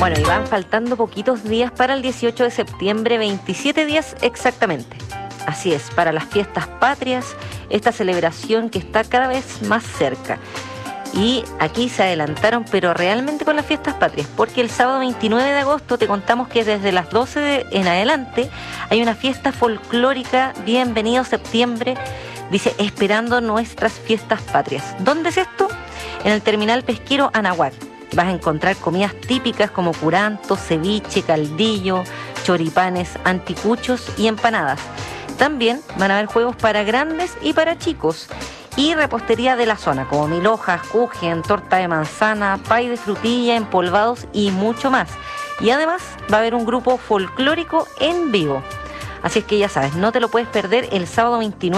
Bueno, y van faltando poquitos días para el 18 de septiembre, 27 días exactamente. Así es, para las fiestas patrias, esta celebración que está cada vez más cerca. Y aquí se adelantaron, pero realmente con las fiestas patrias, porque el sábado 29 de agosto te contamos que desde las 12 en adelante hay una fiesta folclórica, Bienvenido Septiembre, dice, esperando nuestras fiestas patrias. ¿Dónde es esto? En el terminal pesquero Anahuac. Vas a encontrar comidas típicas como curanto, ceviche, caldillo, choripanes, anticuchos y empanadas. También van a haber juegos para grandes y para chicos. Y repostería de la zona, como mil hojas, kuchen, torta de manzana, pay de frutilla, empolvados y mucho más. Y además va a haber un grupo folclórico en vivo. Así es que ya sabes, no te lo puedes perder el sábado 29.